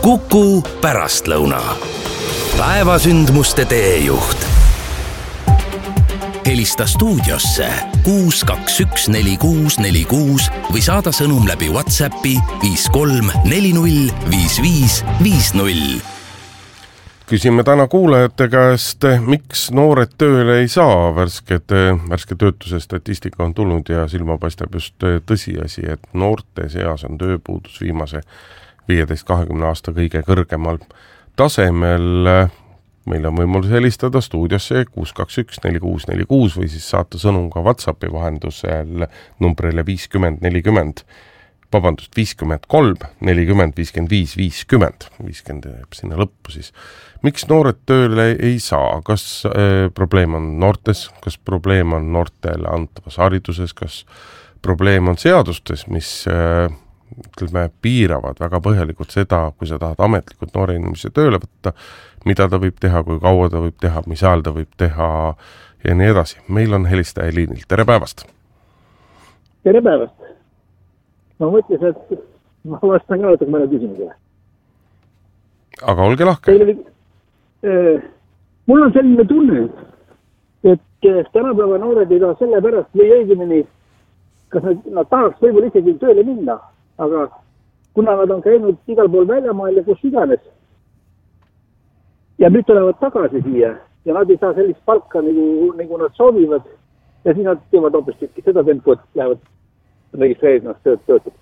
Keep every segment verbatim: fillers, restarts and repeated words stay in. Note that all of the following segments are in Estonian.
Kuku pärastlõuna. Päevasündmuste teejuht. Helista stuudiosse kuus kaks üks neli kuus neli kuus või saada sõnum läbi WhatsAppi viis kolm neli null viis viis viis null. Küsime täna kuulajate käest, miks noored tööle ei saa. Värsked, värske töötuse statistika on tulnud ja silma paistab just tõsiasi, et noorte seas on tööpuudus viimase viieteist kahekümne aasta kõige kõrgemal tasemel. Meil on võimalus helistada stuudiosse kuus kaks üks neli kuus neli kuus või siis saata sõnum ka WhatsAppi vahendusel numbrile viiskümmend nelikümmend. Vabandust, viiskümmend kolm nelikümmend viiskümmend viis viiskümmend. viiskümmend jääb sinna lõppu siis. Miks noored tööle ei saa? Kas äh, probleem on noortes? Kas probleem on noortele antavas hariduses? Kas probleem on seadustes, mis äh, ütleme, piiravad väga põhjalikult seda, kui sa tahad ametlikult noore inimese tööle võtta, mida ta võib teha, kui kaua ta võib teha, mis ajal ta võib teha ja nii edasi. Meil on helistaja liinil. Tere päevast! Tere päevast! Ma mõtles, et ma vastan ka mõne küsimusele. Aga olge lahke. Teile, äh, mul on selline tunne, et tänapäeva noored ei taha selle pärast või õigemini, kas nad, nad tahaks võib-olla isegi tööle minna, aga kuna nad on käinud igal pool väljamaal ja kus iganes ja nüüd tulevad tagasi siia ja nad ei saa sellist palka, nagu, nagu nad soovivad ja siis nad teevad hoopis seda tempot, lähevad registreerinud tööd töötab.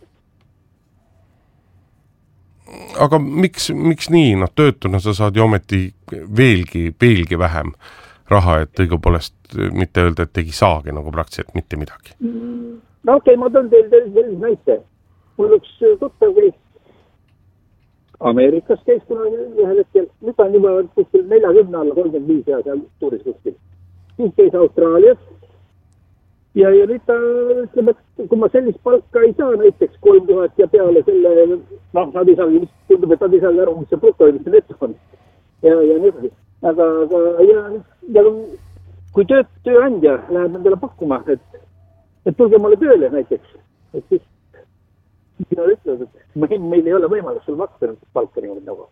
Aga miks, miks nii? No töötuna sa saad ju ometi veelgi, veelgi vähem raha, et õigupoolest mitte öelda, et tegi saagi nagu praktiliselt mitte midagi. No okei, okay, ma tõin teil sellise näite. Mul üks tuttav käis Ameerikas käis kuna ühel hetkel, nüüd on juba kuskil neljakümne alla kolmkümmend viis ja seal tuuris kuskil. Siis käis Austraalias ja, ja nüüd ta ütleb, et kui ma sellist palka ei saa näiteks kolm tuhat ja peale selle, noh, nad ei saagi, tundub, et nad ei saagi aru, mis see bruto, mis see neto on. Ja, ja nii edasi. Aga, aga ja, ja kui töö, tööandja läheb nendele pakkuma, et, et tulge mulle tööle näiteks, et siis mina ütlen, et meil, meil ei ole võimalus sul maksta palka niimoodi nagu.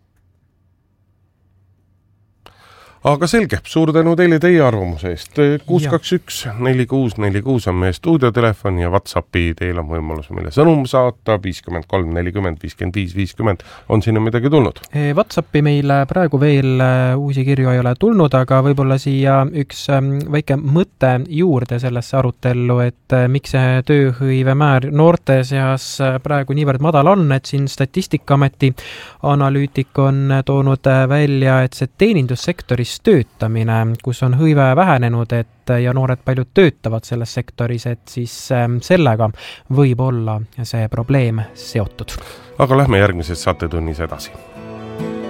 Aga selge, suur tänu teile teie arvamuse eest. kuus kaks üks neli kuus neli kuus on meie stuudiotelefon ja WhatsAppi teil on võimalus meile sõnum saata. viiskümmend kolm nelikümmend viiskümmend viis viiskümmend on sinna midagi tulnud. WhatsAppi meile praegu veel uusi kirju ei ole tulnud, aga võib-olla siia üks väike mõte juurde sellesse arutellu, et miks see tööhõive määr noorte seas praegu niivõrd madal on, et siin Statistikaameti analüütik on toonud välja, et see teenindussektoris töötamine, kus on hõive vähenenud, et ja noored paljud töötavad selles sektoris, et siis sellega võib olla see probleem seotud. Aga lähme järgmises saatetunnis edasi.